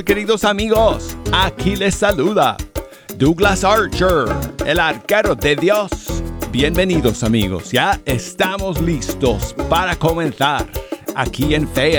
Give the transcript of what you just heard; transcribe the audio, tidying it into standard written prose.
Queridos amigos, aquí les saluda Douglas Archer, el arquero de Dios. Bienvenidos amigos, ya estamos listos para comenzar aquí en Fe